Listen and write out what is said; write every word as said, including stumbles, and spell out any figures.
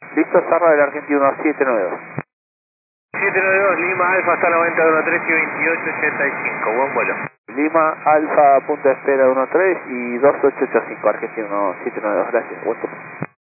Listo, Zarra del Argentino siete nueve dos. siete nueve dos, Lima Alfa hasta noventa uno tres y veintiocho ochenta y cinco, buen vuelo. Lima Alfa, punta de espera uno tres y dos ocho ocho cinco, Argentino siete nueve dos, gracias, buen tour.